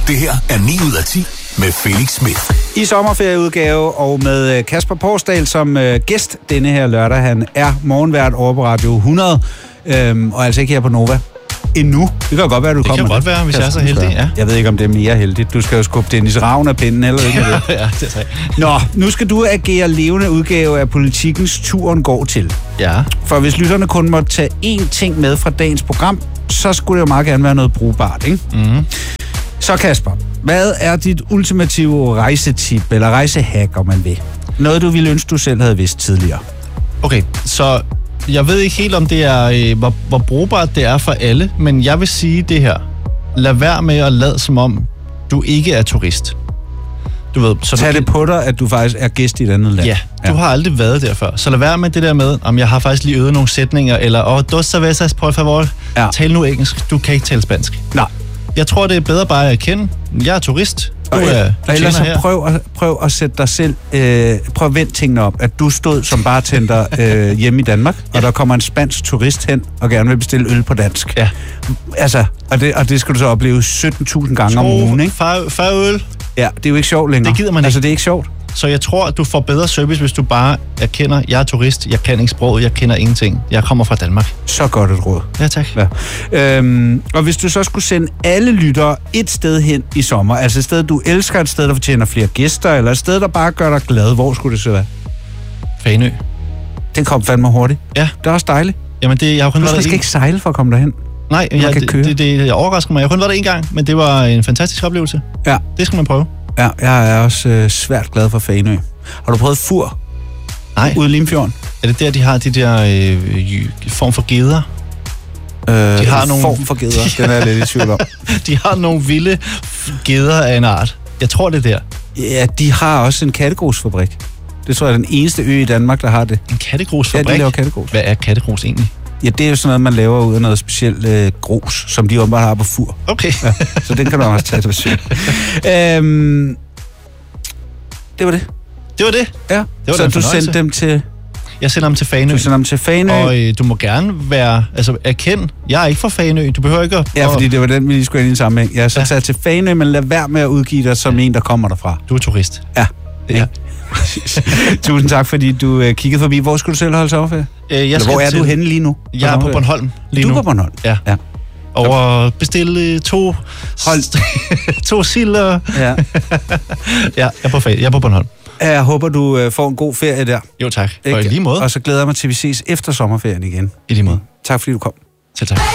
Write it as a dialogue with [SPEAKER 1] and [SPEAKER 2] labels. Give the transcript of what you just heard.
[SPEAKER 1] Det her er 9 ud af 10 med Felix Smith.
[SPEAKER 2] I sommerferieudgave og med Kasper Porsdal som gæst denne her lørdag. Han er morgenvært over på Radio 100, og altså ikke her på Nova. Endnu. Det kan godt være, du kommer.
[SPEAKER 3] Det kan godt være, hvis jeg er så heldig, ja.
[SPEAKER 2] Jeg ved ikke, om det er mere heldigt. Du skal jo skubbe Dennis Ravn af pinden, eller ikke?
[SPEAKER 3] Ja, det er så.
[SPEAKER 2] Nå, nu skal du agere levende udgave af Politikens Turen går til.
[SPEAKER 3] Ja.
[SPEAKER 2] For hvis lytterne kun måtte tage én ting med fra dagens program, så skulle det jo meget gerne være noget brugbart, ikke?
[SPEAKER 3] Mm-hmm.
[SPEAKER 2] Så Kasper, hvad er dit ultimative rejsetip, eller rejsehack, om man vil? Noget, du ville ønske, du selv havde vidst tidligere.
[SPEAKER 3] Okay, så jeg ved ikke helt, om det er, hvor brugbart det er for alle, men jeg vil sige det her. Lad være med at lade som om, du ikke er turist. Du ved, så
[SPEAKER 2] tag det på dig, at du faktisk er gæst i et andet land.
[SPEAKER 3] Ja, du har aldrig været der før. Så lad være med det der med, om jeg har faktisk lige øvet nogle sætninger, eller dos cervezas, por favor.
[SPEAKER 2] Ja.
[SPEAKER 3] Tal nu engelsk, du kan ikke tale spansk.
[SPEAKER 2] Nej.
[SPEAKER 3] Jeg tror, det er bedre bare at erkende, jeg er turist. Du
[SPEAKER 2] ellers så prøv at sætte dig selv, prøv at vende tingene op, at du stod som bartender hjemme i Danmark, og der kommer en spansk turist hen og gerne vil bestille øl på dansk.
[SPEAKER 3] Ja.
[SPEAKER 2] Altså, og det skal du så opleve 17.000 gange om ugen, ikke?
[SPEAKER 3] Far øl.
[SPEAKER 2] Ja, det er jo ikke sjovt længere.
[SPEAKER 3] Det gider man ikke.
[SPEAKER 2] Altså, det er ikke sjovt.
[SPEAKER 3] Så jeg tror, at du får bedre service, hvis du bare erkender, jeg er turist, jeg kan ikke sproget, jeg kender ingenting. Jeg kommer fra Danmark.
[SPEAKER 2] Så godt et råd.
[SPEAKER 3] Ja, tak.
[SPEAKER 2] Ja. Og hvis du så skulle sende alle lyttere et sted hen i sommer, altså et sted, du elsker, et sted, der fortjener flere gæster, eller et sted, der bare gør dig glad, hvor skulle det så være?
[SPEAKER 3] Fanø.
[SPEAKER 2] Den kom fandme hurtigt.
[SPEAKER 3] Ja.
[SPEAKER 2] Det er også dejligt.
[SPEAKER 3] Jamen, jeg har kun været der
[SPEAKER 2] skal ikke sejle for at komme derhen.
[SPEAKER 3] Nej, det overrasker mig. Jeg har kun været der en gang, men det var en fantastisk oplevelse.
[SPEAKER 2] Ja.
[SPEAKER 3] Det skal man prøve.
[SPEAKER 2] Ja, jeg er også svært glad for Fanø. Har du prøvet Fur?
[SPEAKER 3] Nej.
[SPEAKER 2] Ude i Limfjorden?
[SPEAKER 3] Er det der, de har de der form for geder?
[SPEAKER 2] De har nogle form for geder, den er jeg lidt i tvivl om.
[SPEAKER 3] De har nogle vilde geder af en art. Jeg tror, det er der.
[SPEAKER 2] Ja, de har også en kattegrusfabrik. Det tror jeg er den eneste ø i Danmark, der har det.
[SPEAKER 3] En kattegrusfabrik?
[SPEAKER 2] Ja, de laver kattegrus.
[SPEAKER 3] Hvad er kattegrus egentlig?
[SPEAKER 2] Ja, det er jo sådan noget, man laver ud af noget specielt grus, som de åbenbart har på Fur.
[SPEAKER 3] Okay.
[SPEAKER 2] Ja, så den kan du også tage til besøg. Det var det.
[SPEAKER 3] Det var det?
[SPEAKER 2] Ja.
[SPEAKER 3] Det
[SPEAKER 2] så du sendte dem til...
[SPEAKER 3] Jeg sender dem til Fanø.
[SPEAKER 2] Du sender dem til Fanø.
[SPEAKER 3] Og du må gerne erkend, jeg er ikke fra Fanø. Du behøver ikke at...
[SPEAKER 2] Ja, fordi det var den, vi lige skulle ind i en sammenhæng. Ja, så tag til Fanø, men lad være med at udgive dig som en, der kommer derfra.
[SPEAKER 3] Du er turist.
[SPEAKER 2] Ja. Ja. Tusind tak, fordi du kiggede forbi. Hvor skulle du selv holde sommerferie? Hvor er du henne lige nu?
[SPEAKER 3] Jeg er på Bornholm lige nu.
[SPEAKER 2] Du er på Bornholm?
[SPEAKER 3] Ja. Og bestille to silder.
[SPEAKER 2] Ja.
[SPEAKER 3] Ja, jeg er på Bornholm.
[SPEAKER 2] Jeg håber, du får en god ferie der.
[SPEAKER 3] Jo, tak. Og i lige måde.
[SPEAKER 2] Og så glæder jeg mig til, at vi ses efter sommerferien igen.
[SPEAKER 3] I lige måde.
[SPEAKER 2] Tak, fordi du kom.
[SPEAKER 3] Selv tak.